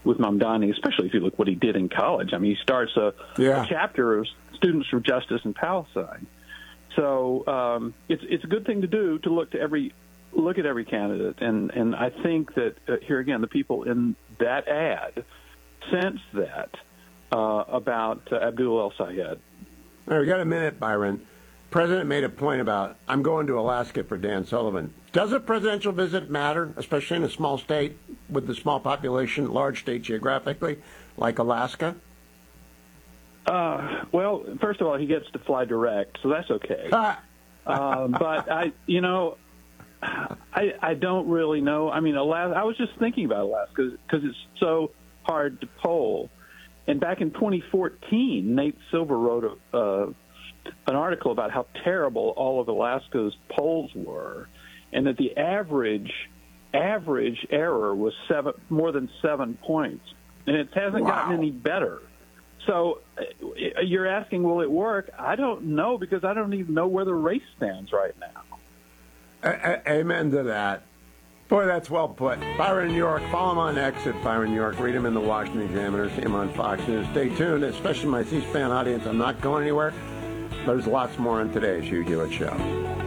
Mamdani, especially if you look what he did in college. I mean, he starts a chapter of Students for Justice in Palestine. So it's a good thing to do, to look at every candidate, and I think that here again, the people in that ad sense that about Abdul El-Sayed. All right, we got a minute, Byron. President made a point about, I'm going to Alaska for Dan Sullivan. Does a presidential visit matter, especially in a small state with the small population, large state geographically, like Alaska? Well, first of all, he gets to fly direct, so that's okay. But I don't really know. I mean, Alaska, I was just thinking about Alaska because it's so hard to poll. And back in 2014, Nate Silver wrote an article about how terrible all of Alaska's polls were, and that the average error was more than 7 points, and it hasn't gotten any better. So you're asking, will it work? I don't know, because I don't even know where the race stands right now. Amen to that. Boy, that's well put. Byron York, follow him on X at Byron York. Read him in the Washington Examiner. See him on Fox News. Stay tuned, especially my C-SPAN audience. I'm not going anywhere. There's lots more on today's Hugh Hewitt Show.